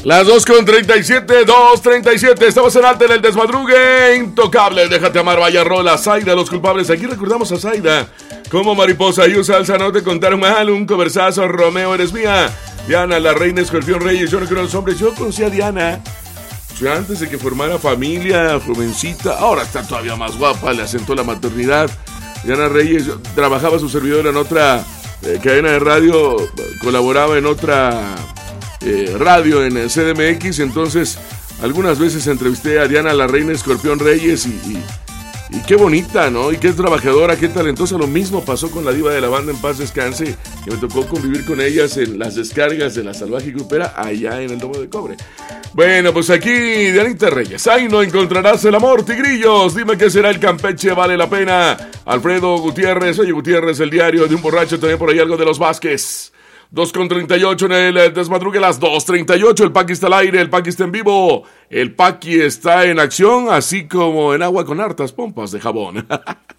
Las 2:37, estamos en alta en el desmadrugue intocable. Déjate amar, vaya rola. Zaida, los culpables. Aquí recordamos a Zaida como mariposa y salsa. No te contaron mal, un coversazo. Romeo, eres mía. Diana, la reina escorpión reyes. Yo no creo en los hombres. Yo conocí a Diana antes de que formara familia, jovencita. Ahora está todavía más guapa, le asentó la maternidad. Diana Reyes trabajaba su servidor en otra cadena de radio, colaboraba en otra radio en el CDMX, entonces algunas veces entrevisté a Diana, la reina escorpión reyes, y qué bonita, ¿no? Y qué trabajadora, qué talentosa. Lo mismo pasó con la diva de la banda, en paz descanse, que me tocó convivir con ellas en las descargas de la Salvaje Grupera allá en el Domo de Cobre. Bueno, pues aquí Dianita Reyes. Ahí no encontrarás el amor, tigrillos. Dime qué será el Campeche, vale la pena. Alfredo Gutiérrez, oye Gutiérrez, el diario de un borracho, también por ahí algo de los Vázquez. 2:38 en el desmadrugue, las 2:38, el Paqui está al aire, el Paqui está en vivo, el Paqui está en acción, así como en agua con hartas pompas de jabón.